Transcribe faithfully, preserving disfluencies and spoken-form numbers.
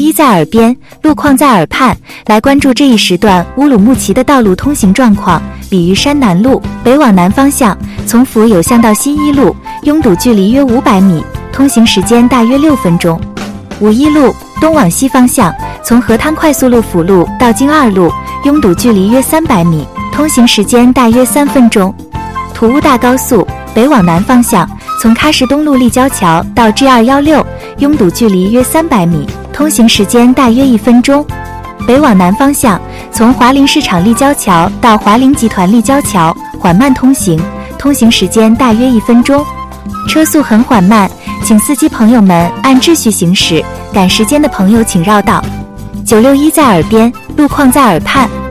一在耳边，路况在耳畔。来关注这一时段乌鲁木齐的道路通行状况。鲤鱼山南路北往南方向，从府有巷到新一路，拥堵距离约五百米，通行时间大约六分钟。五一路东往西方向，从河滩快速路辅路到京二路，拥堵距离约三百米，通行时间大约三分钟。土乌大高速北往南方向，从喀什东路立交桥到 G 二一六，拥堵距离约三百米，通行时间大约一分钟。北往南方向，从华林市场立交桥到华林集团立交桥，缓慢通行，通行时间大约一分钟。车速很缓慢，请司机朋友们按秩序行驶，赶时间的朋友请绕道。九六一在耳边，路况在耳畔。